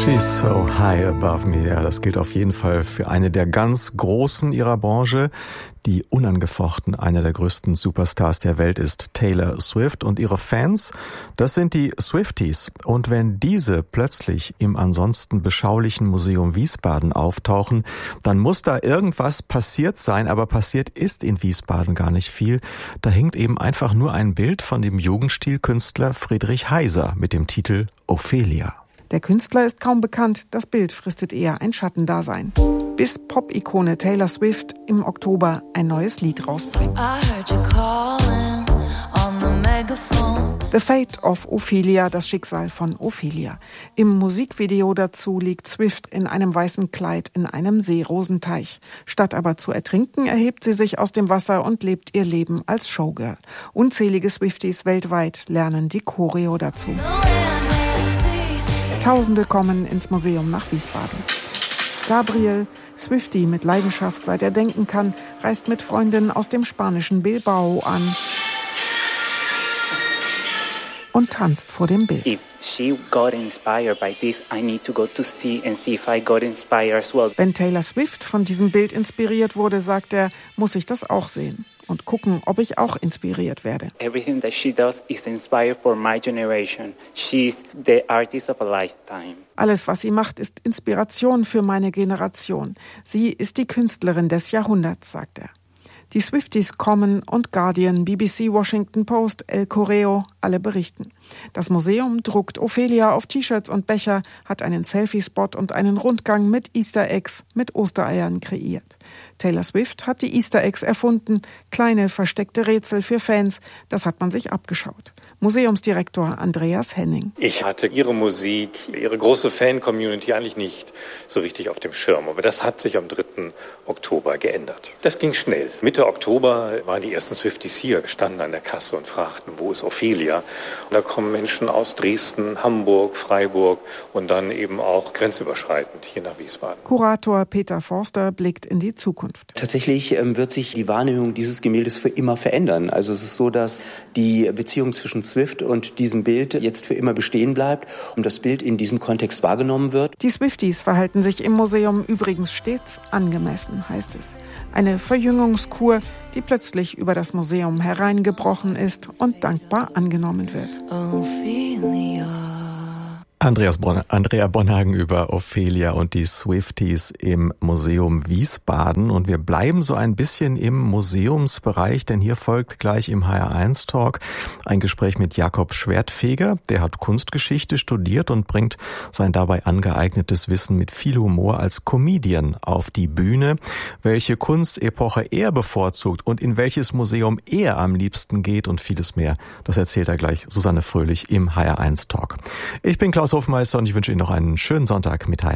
She's so high above me. Ja, das gilt auf jeden Fall für eine der ganz Großen ihrer Branche, die unangefochten eine der größten Superstars der Welt ist, Taylor Swift. Und ihre Fans, das sind die Swifties. Und wenn diese plötzlich im ansonsten beschaulichen Museum Wiesbaden auftauchen, dann muss da irgendwas passiert sein. Aber passiert ist in Wiesbaden gar nicht viel. Da hängt eben einfach nur ein Bild von dem Jugendstilkünstler Friedrich Heiser mit dem Titel Ophelia. Der Künstler ist kaum bekannt, das Bild fristet eher ein Schattendasein. Bis Pop-Ikone Taylor Swift im Oktober ein neues Lied rausbringt. The Fate of Ophelia, das Schicksal von Ophelia. Im Musikvideo dazu liegt Swift in einem weißen Kleid in einem Seerosenteich. Statt aber zu ertrinken, erhebt sie sich aus dem Wasser und lebt ihr Leben als Showgirl. Unzählige Swifties weltweit lernen die Choreo dazu. Tausende kommen ins Museum nach Wiesbaden. Gabriel, Swiftie mit Leidenschaft, seit er denken kann, reist mit Freundinnen aus dem spanischen Bilbao an und tanzt vor dem Bild. Wenn Taylor Swift von diesem Bild inspiriert wurde, sagt er, muss ich das auch sehen und gucken, ob ich auch inspiriert werde. Everything that she does is inspired for my generation. She's the artist of a lifetime. Alles, was sie macht, ist Inspiration für meine Generation. Sie ist die Künstlerin des Jahrhunderts, sagt er. Die Swifties kommen und Guardian, BBC, Washington Post, El Correo, alle berichten. Das Museum druckt Ophelia auf T-Shirts und Becher, hat einen Selfie-Spot und einen Rundgang mit Easter Eggs, mit Ostereiern kreiert. Taylor Swift hat die Easter Eggs erfunden, kleine versteckte Rätsel für Fans, das hat man sich abgeschaut. Museumsdirektor Andreas Henning. Ich hatte ihre Musik, ihre große Fan-Community eigentlich nicht so richtig auf dem Schirm, aber das hat sich am 3. Oktober geändert. Das ging schnell. Mitte Oktober waren die ersten Swifties hier, standen an der Kasse und fragten, wo ist Ophelia? Und da kommen Menschen aus Dresden, Hamburg, Freiburg und dann eben auch grenzüberschreitend hier nach Wiesbaden. Kurator Peter Forster blickt in die Zukunft. Tatsächlich wird sich die Wahrnehmung dieses Gemäldes für immer verändern. Also es ist so, dass die Beziehung zwischen Swift und diesem Bild jetzt für immer bestehen bleibt und das Bild in diesem Kontext wahrgenommen wird. Die Swifties verhalten sich im Museum übrigens stets angemessen, heißt es. Eine Verjüngungskur, die plötzlich über das Museum hereingebrochen ist und dankbar angenommen wird. Andrea Bonhagen über Ophelia und die Swifties im Museum Wiesbaden. Und wir bleiben so ein bisschen im Museumsbereich, denn hier folgt gleich im HR1 Talk ein Gespräch mit Jakob Schwertfeger. Der hat Kunstgeschichte studiert und bringt sein dabei angeeignetes Wissen mit viel Humor als Comedian auf die Bühne. Welche Kunstepoche er bevorzugt und in welches Museum er am liebsten geht und vieles mehr, das erzählt er gleich Susanne Fröhlich im HR1 Talk. Ich bin Klaus Hofmeister und ich wünsche Ihnen noch einen schönen Sonntag mit HR1.